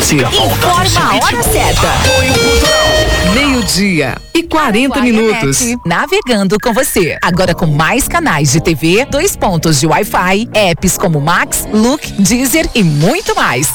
Informa a hora certa. 12:40 minutos. Navegando com você. Agora com mais canais de TV, 2 pontos de Wi-Fi, apps como Max, Look, Deezer e muito mais.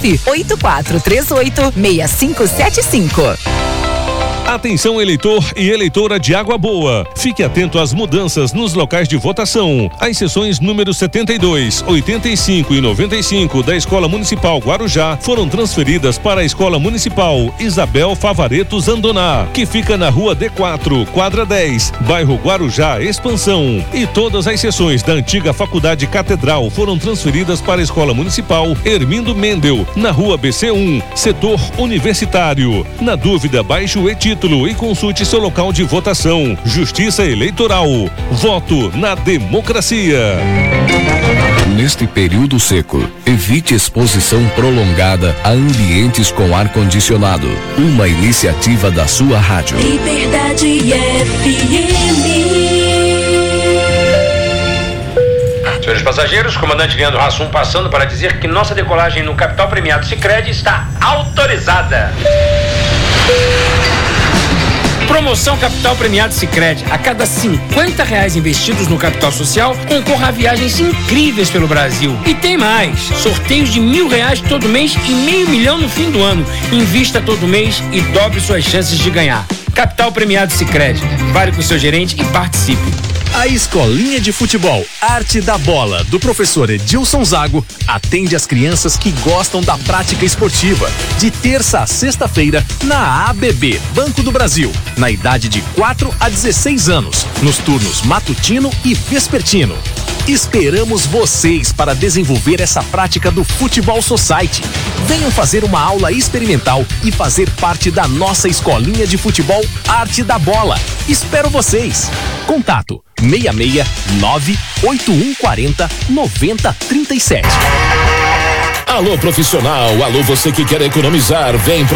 984386575. Atenção, eleitor e eleitora de Água Boa. Fique atento às mudanças nos locais de votação. As sessões número 72, 85 e 95 da Escola Municipal Guarujá foram transferidas para a Escola Municipal Isabel Favaretto Zandoná, que fica na Rua D4, quadra 10, bairro Guarujá, Expansão. E todas as sessões da antiga Faculdade Catedral foram transferidas para a Escola Municipal Hermindo Mendel, na Rua BC1, setor universitário. Na dúvida, baixe o e-título e consulte seu local de votação. Justiça Eleitoral. Voto na democracia. Neste período seco, evite exposição prolongada a ambientes com ar-condicionado. Uma iniciativa da sua rádio. Liberdade FM. Senhores passageiros, comandante Leandro Hassum passando para dizer que nossa decolagem no Capital Premiado Sicredi está autorizada. Promoção Capital Premiado Sicredi. A cada R$50 investidos no capital social, concorra a viagens incríveis pelo Brasil. E tem mais. Sorteios de R$1.000 todo mês e R$500 mil no fim do ano. Invista todo mês e dobre suas chances de ganhar. Capital Premiado Sicredi. Fale com o seu gerente e participe. A Escolinha de Futebol Arte da Bola, do professor Edilson Zago, atende as crianças que gostam da prática esportiva, de terça a sexta-feira, na ABB, Banco do Brasil, na idade de 4 a 16 anos, nos turnos matutino e vespertino. Esperamos vocês para desenvolver essa prática do Futebol Society. Venham fazer uma aula experimental e fazer parte da nossa Escolinha de Futebol Arte da Bola. Espero vocês. Contato 669-8140-9037. Alô, profissional. Alô, você que quer economizar. Vem pra